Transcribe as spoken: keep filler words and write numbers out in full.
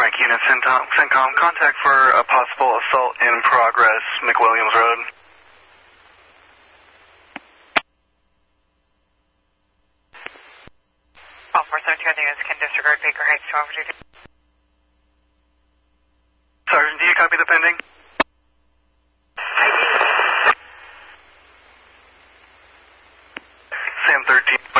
Frank Unit, CENTCOM, CENTCOM, contact for a possible assault in progress, McWilliams Road. All four seven two units can disregard Baker Heights to offer duty. Sergeant, do you copy the pending? I do. Sam thirteen.